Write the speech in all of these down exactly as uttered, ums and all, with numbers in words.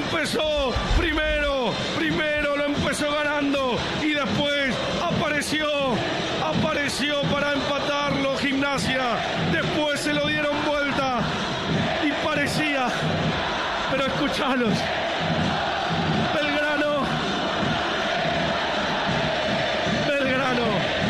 empezó primero, primero lo empezó ganando y después apareció, apareció para empatarlo Gimnasia, después se lo dieron vuelta y parecía, pero escuchalos, Belgrano, Belgrano,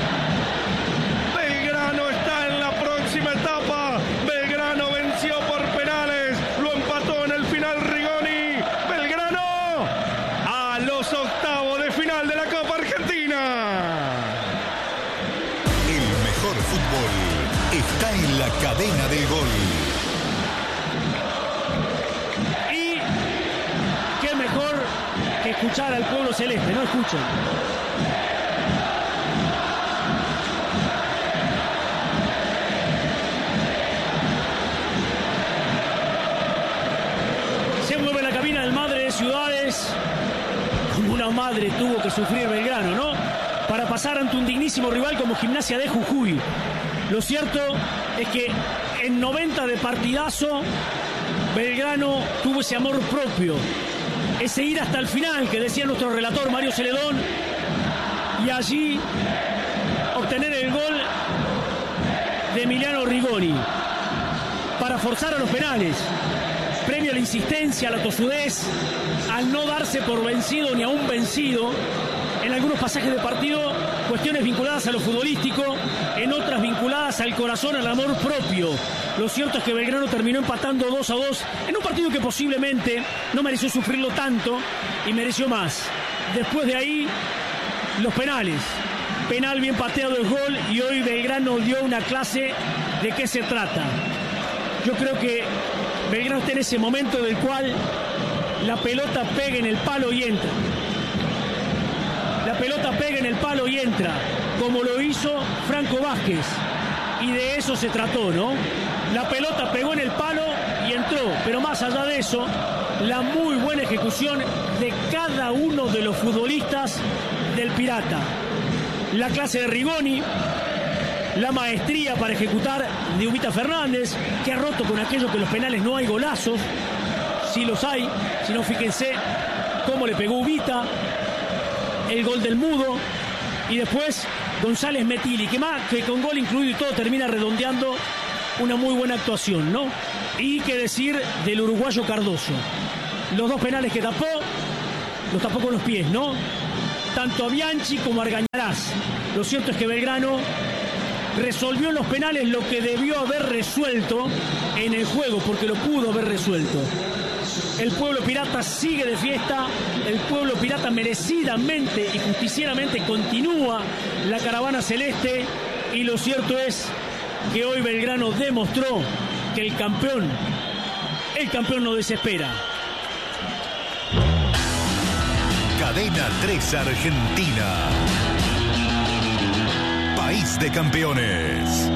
Belgrano está en la próxima etapa, Belgrano venció por penales, lo empató en el final Rigoni, Belgrano a los octavos de final de la Copa Argentina. El mejor fútbol está en la cadena del gol. Y qué mejor que escuchar al pueblo celeste, no escuchen. Se mueve la cabina del Madre de Ciudades. Como una madre tuvo que sufrir Belgrano, ¿no? Para pasar ante un dignísimo rival como Gimnasia de Jujuy. Lo cierto es que en noventa de partidazo, Belgrano tuvo ese amor propio, ese ir hasta el final que decía nuestro relator Mario Celedón, y allí obtener el gol de Emiliano Rigoni para forzar a los penales, premio a la insistencia, a la tosudez, al no darse por vencido ni aún vencido. En algunos pasajes de partido, cuestiones vinculadas a lo futbolístico, en otras vinculadas al corazón, al amor propio. Lo cierto es que Belgrano terminó empatando dos a dos en un partido que posiblemente no mereció sufrirlo tanto y mereció más. Después de ahí, los penales. Penal bien pateado el gol y hoy Belgrano dio una clase de qué se trata. Yo creo que Belgrano está en ese momento del cual la pelota pega en el palo y entra. La pelota pega en el palo y entra, como lo hizo Franco Vázquez. Y de eso se trató, ¿no? La pelota pegó en el palo y entró. Pero más allá de eso, la muy buena ejecución de cada uno de los futbolistas del Pirata. La clase de Rigoni, la maestría para ejecutar de Ubita Fernández, que ha roto con aquello que en los penales no hay golazos. Sí los hay, si no fíjense cómo le pegó Ubita. El gol del Mudo y después González Metilli, que más que con gol incluido y todo termina redondeando una muy buena actuación, ¿no? Y qué decir del uruguayo Cardoso. Los dos penales que tapó, los tapó con los pies, ¿no? Tanto a Bianchi como a Argañarás. Lo cierto es que Belgrano resolvió en los penales lo que debió haber resuelto en el juego, porque lo pudo haber resuelto. El pueblo pirata sigue de fiesta, el pueblo pirata merecidamente y justicieramente continúa la caravana celeste y lo cierto es que hoy Belgrano demostró que el campeón, el campeón no desespera. Cadena tres Argentina. País de campeones.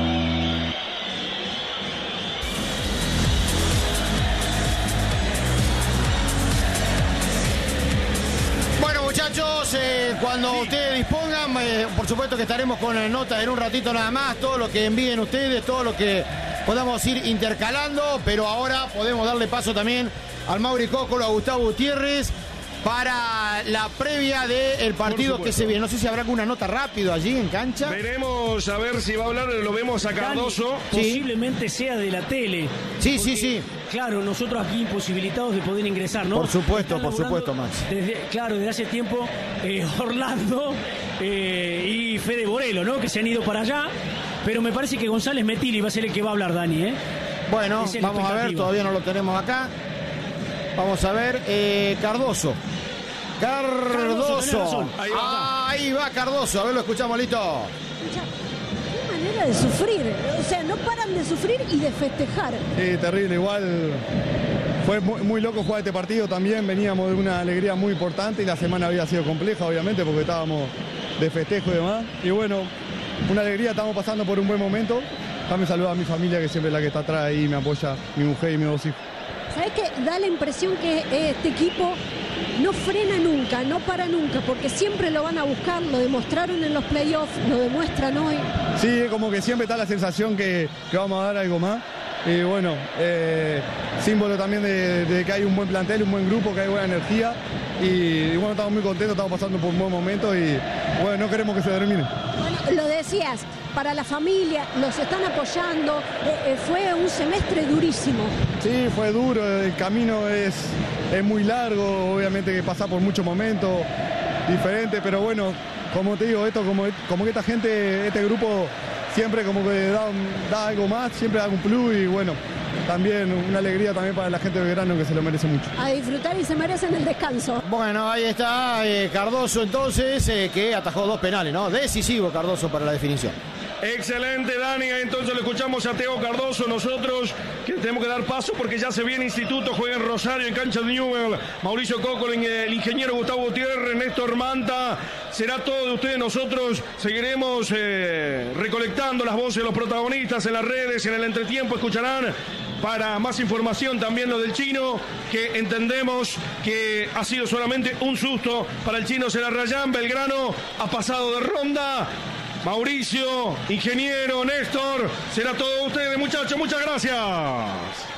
Muchachos, eh, cuando sí. ustedes dispongan, eh, por supuesto que estaremos con eh, notas en un ratito nada más, todo lo que envíen ustedes, todo lo que podamos ir intercalando, pero ahora podemos darle paso también al Mauri Cócolo, a Gustavo Gutiérrez, para la previa del partido que se viene. No sé si habrá alguna nota rápido allí en cancha. Veremos a ver si va a hablar, lo vemos a Cardoso. Dani, posiblemente sea de la tele. Sí, sí, sí. Claro, nosotros aquí imposibilitados de poder ingresar, ¿no? Por supuesto, por supuesto, Max. Desde, claro, desde hace tiempo eh, Orlando eh, y Fede Borelo, ¿no? Que se han ido para allá. Pero me parece que González Metilli va a ser el que va a hablar, Dani, ¿eh? Bueno, vamos a ver, todavía no lo tenemos acá. Vamos a ver, eh, Cardoso. Cardoso. Cardoso ahí, va. Ahí va Cardoso. A ver, lo escuchamos, Lito. Qué manera de sufrir. O sea, no paran de sufrir y de festejar. Sí, terrible. Igual fue muy, muy loco jugar este partido también. Veníamos de una alegría muy importante y la semana había sido compleja, obviamente, porque estábamos de festejo y demás. Y bueno, una alegría, estamos pasando por un buen momento. También saludo a mi familia, que siempre es la que está atrás y me apoya, mi mujer y mis dos hijos. ¿Sabes qué? Da la impresión que este equipo no frena nunca, no para nunca, porque siempre lo van a buscar, lo demostraron en los playoffs, lo demuestran hoy. Sí, como que siempre está la sensación que, que vamos a dar algo más. Y bueno, eh, símbolo también de, de que hay un buen plantel, un buen grupo, que hay buena energía. Y, y bueno, estamos muy contentos, estamos pasando por un buen momento y bueno, no queremos que se termine. Bueno, lo decías, para la familia, los están apoyando, eh, eh, fue un semestre durísimo. Sí, fue duro, el camino es, es muy largo, obviamente que pasa por muchos momentos diferentes, pero bueno, como te digo, esto como, como que esta gente, este grupo siempre como que da, da algo más, siempre da un plus y bueno, también una alegría también para la gente de Belgrano que se lo merece mucho. A disfrutar y se merecen el descanso. Bueno, ahí está eh, Cardoso entonces, eh, que atajó dos penales, ¿no? Decisivo Cardoso para la definición. Excelente, Dani. Entonces lo escuchamos a Teo Cardoso. Nosotros que tenemos que dar paso porque ya se viene Instituto, juega en Rosario, en cancha de Newell. Mauricio Coco, el ingeniero Gustavo Gutiérrez, Néstor Manta. Será todo de ustedes. Nosotros seguiremos eh, recolectando las voces de los protagonistas en las redes, en el entretiempo. Escucharán para más información también lo del Chino, que entendemos que ha sido solamente un susto para el Chino Zelarrayán. Belgrano ha pasado de ronda. Mauricio, ingeniero, Néstor, será todo de ustedes, muchachos. Muchas gracias.